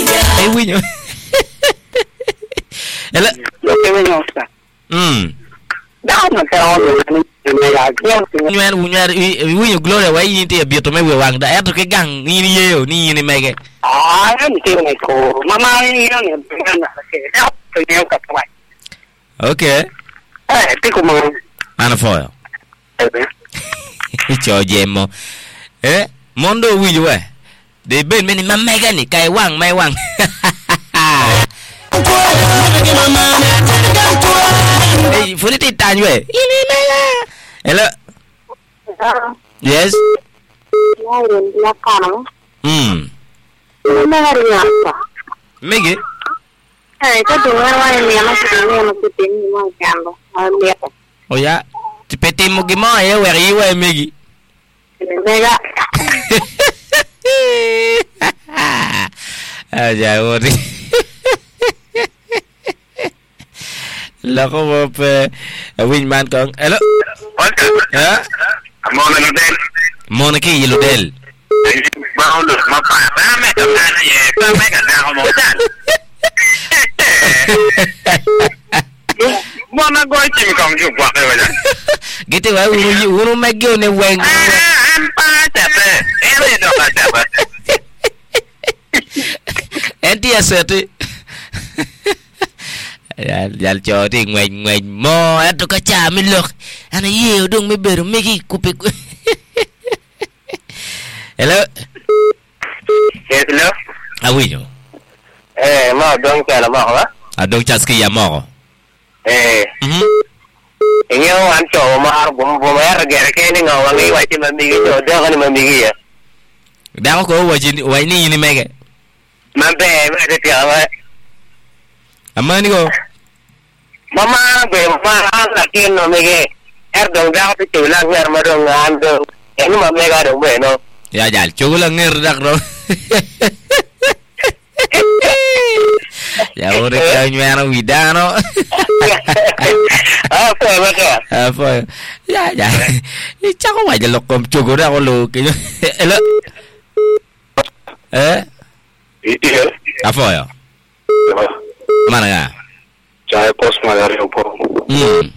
Ai winyo. Ela. Lo che vengo sta. Da ma però ne la che Unyer winyo Gloria wa yin te bioto me we wang da eto ke gang ni ye ni ni mege. Ah, non ti ne ko. Mama ni ne na che. To ne ka ka. Okay. Ti come Ana foyo. Cho jemo. Mondo winyo we. De ben meni mamega ni kai wang mai wang. Hey, fuliti tanjwe. Ini mega. Hello. Yes. La cano. Mega ri apa. Mege. Itu dengar wa ni ama kutin mo jambo. Lihat. Oh ya. Tipeti mo gimo ya weri we megi. Mega. Aja ori. Lako mo pe win man kong. Hello. Ha? Mona Ludel. Mona ki Ludel. Mau lu mapa ba me ka na ye ba me ka na mo dan. Mona go chim kong ju kwa ke wa. Gitu wa uru megyo ne weng. Am pa ta pe. Ele do ka ta ba. Enti asete. Yal cho ti ngwen mo eto ka cha mi lok. Ana ye dong me beru megi kupe. Hello. Yes, hello. Awinyo. Ma dong ka la ma ha. Adong chaski ya mo. Inyo an cho ma ar bum mer ge ke ni ngaw ngi wa ti ma mi ge do ka ni ma mi ge ya. Da ko wa ni mege. Ma be ma de ti awa. Amani go. Mama be ma an la kin no me ge. Dong da ti tu la ngar ma dong an do. En ma me ga dong be no. Ya jal chugula ngir dak do. Ya ore ka nyana widano. Apa? Ya. Ni chako wa jalo kom chugura ko lo ke. Elo. Iya. Apa ya? Mana ya? Saya pos malari opo.